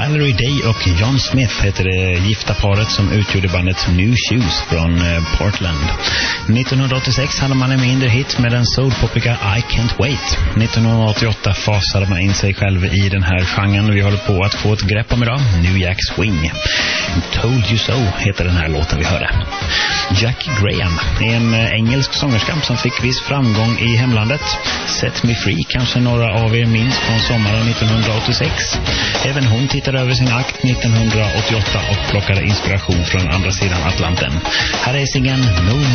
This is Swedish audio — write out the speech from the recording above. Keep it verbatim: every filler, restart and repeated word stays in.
Valerie Day och John Smith heter det gifta paret som utgjorde bandet New Shoes från Portland. nittonhundraåttiosex hade man en mindre hit med den soulpopiga I Can't Wait. nittonhundraåttioåtta fasade man in sig själv i den här genren och vi håller på att få ett grepp om idag. New Jack Swing. Told You So heter den här låten vi hörde. Jack Graham är en engelsk sångerska som fick viss framgång i hemlandet. Set Me Free kanske några av er minns från sommaren nittonhundraåttiosex. Även hon tittade över sin akt nittonhundraåttioåtta och plockade inspiration från andra sidan Atlanten. Här är singeln No